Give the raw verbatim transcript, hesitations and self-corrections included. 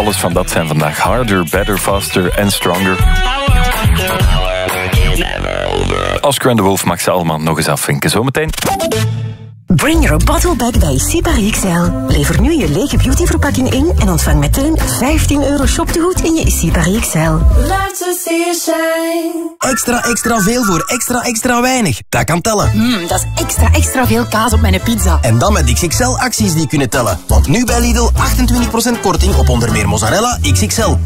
alles van dat zijn vandaag harder, better, faster en stronger. Oscar en de Wolf mag ze allemaal nog eens afvinken. Zometeen. Bring your bottle back bij Sipari X L. Lever nu je lege beautyverpakking in en ontvang meteen vijftien euro shoptegoed in je Sipari X L. Extra, extra veel voor extra, extra weinig. Dat kan tellen. Mmm, dat is extra, extra veel kaas op mijn pizza. En dan met X X L acties die kunnen tellen. Want nu bij Lidl achtentwintig procent korting op onder meer mozzarella X X L.